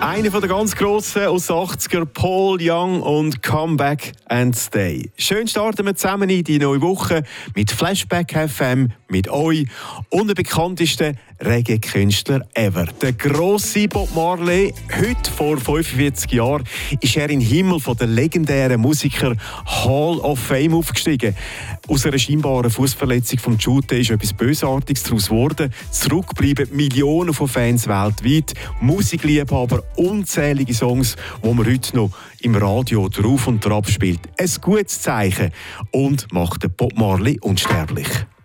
Einer der ganz Grossen aus den 80er, Paul Young und Come Back and Stay. Schön starten wir zusammen in die neue Woche mit Flashback FM, mit euch und dem bekanntesten Reggae-Künstler ever. Der grosse Bob Marley, heute vor 45 Jahren, ist er in den Himmel der legendären Musiker Hall of Fame aufgestiegen. Aus einer scheinbaren Fußverletzung vom Jute ist etwas Bösartiges daraus geworden. Zurück bleiben Millionen von Fans weltweit, Musikliebhaber, unzählige Songs, die man heute noch im Radio drauf und drauf spielt. Ein gutes Zeichen und macht den Bob Marley unsterblich.